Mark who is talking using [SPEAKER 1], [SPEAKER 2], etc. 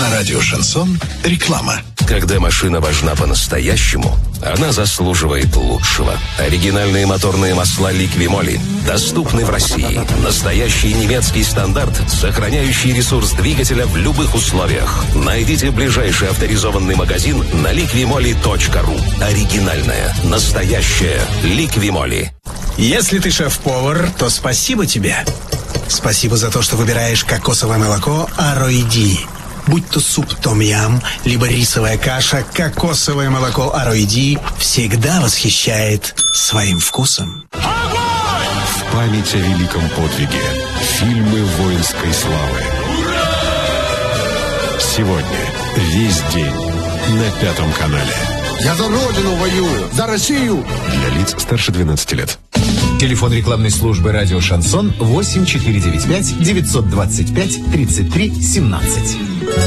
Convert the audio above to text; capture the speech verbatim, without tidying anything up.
[SPEAKER 1] На радио «Шансон» реклама.
[SPEAKER 2] Когда машина важна по-настоящему, она заслуживает лучшего. Оригинальные моторные масла «Ликвимоли» доступны в России. Настоящий немецкий стандарт, сохраняющий ресурс двигателя в любых условиях. Найдите ближайший авторизованный магазин на ликвимоли точка ру. Оригинальная, настоящая «Ликвимоли».
[SPEAKER 3] Если ты шеф-повар, то спасибо тебе. Спасибо за то, что выбираешь кокосовое молоко Ароиди. Будь то суп том-ям, либо рисовая каша, кокосовое молоко Ароиди всегда восхищает своим вкусом.
[SPEAKER 4] В память о великом подвиге. Фильмы воинской славы. Сегодня весь день на Пятом канале.
[SPEAKER 5] Я за Родину воюю, за Россию.
[SPEAKER 4] Для лиц старше двенадцати лет.
[SPEAKER 6] Телефон рекламной службы «Радио Шансон» восемь четыре девять пять девятьсот двадцать пять тридцать три семнадцать.